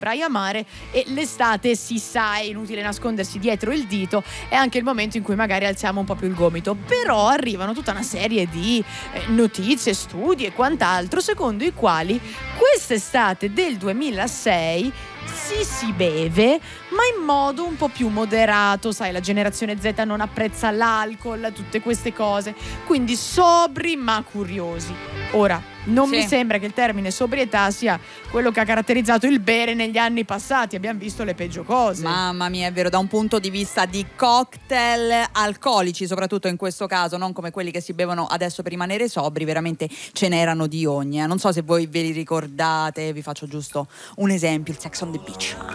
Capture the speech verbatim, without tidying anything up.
praia mare, e l'estate si sa, è inutile nascondersi dietro il dito, è anche il momento in cui magari alziamo un po' più il gomito. Però arrivano tutta una serie di eh, notizie, studi e quant'altro secondo i quali quest'estate del duemilasei si si beve, ma in modo un po' più moderato. Sai, la generazione Z non apprezza l'alcol, tutte queste cose, quindi sobri ma curiosi. Ora, non Sì. mi sembra che il termine sobrietà sia quello che ha caratterizzato il bere negli anni passati, abbiamo visto le peggio cose. Mamma mia, è vero, da un punto di vista di cocktail alcolici, soprattutto in questo caso, non come quelli che si bevono adesso per rimanere sobri, veramente ce n'erano di ogni. eh. Non so se voi ve li ricordate, vi faccio giusto un esempio, il Sex on the Beach.